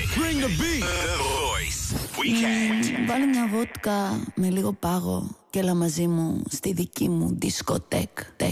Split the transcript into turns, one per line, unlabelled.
Bring the beat. The Voice Weekend.
Βάλε μια βότκα με λίγο πάγο και έλα μαζί μου στη δική μου δισκοτέκ.